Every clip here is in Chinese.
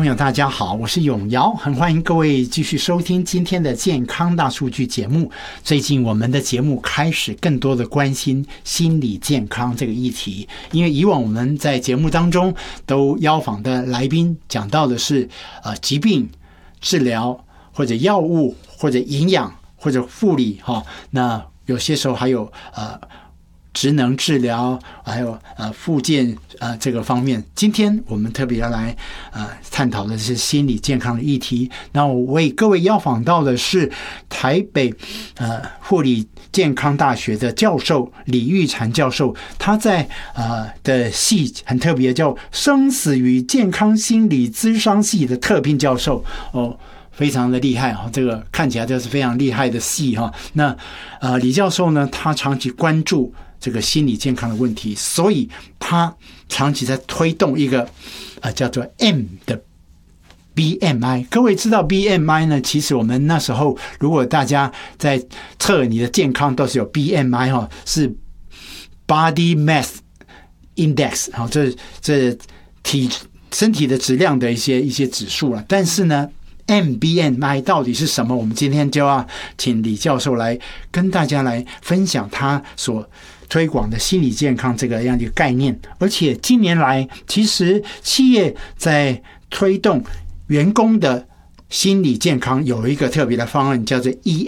朋友大家好，我是永尧，很欢迎各位继续收听今天的健康大数据节目。最近我们的节目开始更多的关心心理健康这个议题，因为以往我们在节目当中都邀访的来宾讲到的是疾病治疗或者药物或者营养或者护理那有些时候还有职能治疗，还有复健这个方面。今天我们特别要来探讨的是心理健康的议题。那我为各位邀访到的是台北护理健康大学的教授李玉婵教授，他在的系很特别，叫生死与健康心理咨商系的特聘教授非常的厉害这个看起来就是非常厉害的系那李教授呢，他长期关注这个心理健康的问题，所以他长期在推动一个叫做 M 的 BMI。 各位知道 BMI 呢，其实我们那时候如果大家在测你的健康都是有 BMI 是 Body Mass Index 这身体的质量的一些指数了。但是呢MBMI 到底是什么？我们今天就要请李教授来跟大家来分享他所推广的心理健康这个样的概念。而且近年来，其实企业在推动员工的心理健康有一个特别的方案，叫做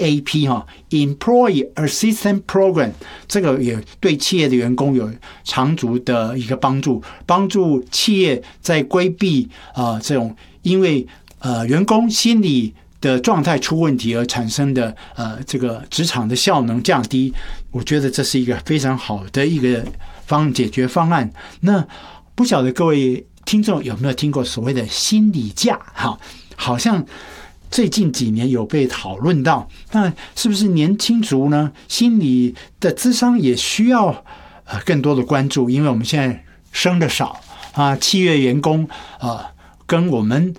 EAP Employee Assistance Program。 这个也对企业的员工有长足的一个帮助企业在规避这种因为员工心理的状态出问题而产生的这个职场的效能降低。我觉得这是一个非常好的一个解决方案。那不晓得各位听众有没有听过所谓的心理假？好像最近几年有被讨论到，那是不是年轻族呢心理的咨商也需要更多的关注？因为我们现在生的少企业员工跟我们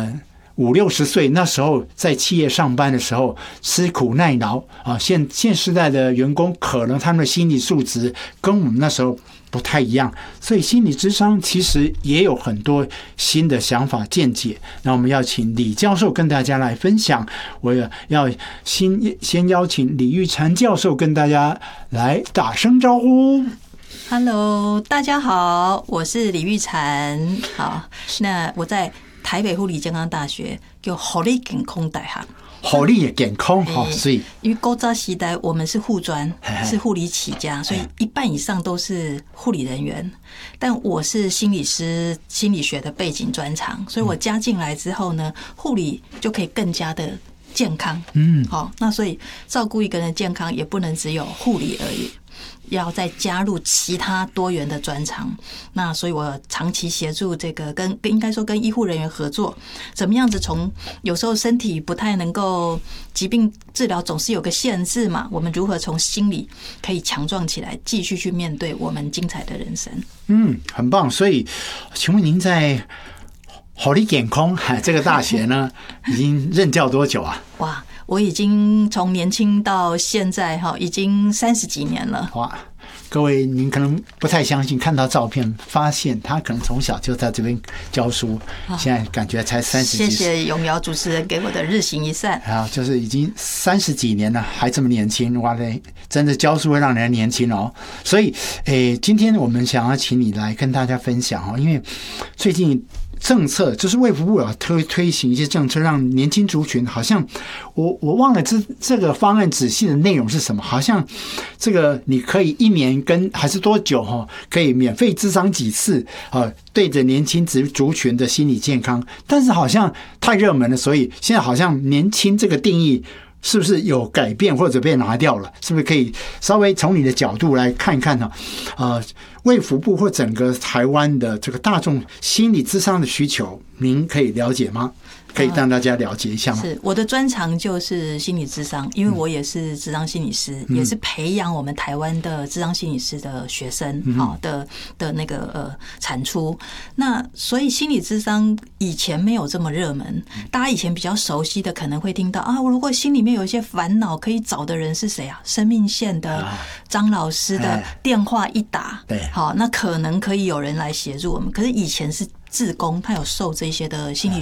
50-60岁那时候在企业上班的时候吃苦耐劳现时代的员工可能他们的心理素质跟我们那时候不太一样，所以心理咨商其实也有很多新的想法见解。那我们要请李教授跟大家来分享。我要先邀请李玉婵教授跟大家来打声招呼。 Hello， 大家好，我是李玉婵。好，那我在台北护理健康大学叫护理健康大学。 护理健康所以因为古早时代我们是护专，是护理起家，所以一半以上都是护理人员。但我是心理师，心理学的背景专长，所以我加进来之后呢，护理就可以更加的健康。那所以照顾一个人的健康也不能只有护理而已，要再加入其他多元的专长。那所以我长期协助这个应该说跟医护人员合作，怎么样子从有时候身体不太能够，疾病治疗总是有个限制嘛，我们如何从心理可以强壮起来，继续去面对我们精彩的人生。 很棒。所以请问您在护理健康这个大学呢已经任教多久啊？ 哇，我已经从年轻到现在已经30几年了。 哇，各位您可能不太相信，看到照片发现他可能从小就在这边教书，现在感觉才30几岁。 谢谢永尧主持人给我的日行一善就是已经30几年了还这么年轻。哇，真的教书会让人年轻所以今天我们想要请你来跟大家分享因为最近政策就是卫福部要推行一些政策，让年轻族群好像我忘了这个方案仔细的内容是什么，好像这个你可以1年还是多久可以免费咨商几次对着年轻族群的心理健康。但是好像太热门了，所以现在好像年轻这个定义是不是有改变或者被拿掉了？是不是可以稍微从你的角度来看一看卫福部或整个台湾的这个大众心理咨商的需求，您可以了解吗？可以让大家了解一下吗？ 是，我的专长就是心理咨商，因为我也是咨商心理师，也是培养我们台湾的咨商心理师的学生的那个产出。那所以心理咨商以前没有这么热门，大家以前比较熟悉的可能会听到啊，如果心里面有一些烦恼，可以找的人是谁啊？生命线的张老师的电话一打， 对， 好，那可能可以有人来协助我们。可是以前是志工，他有受这些的心理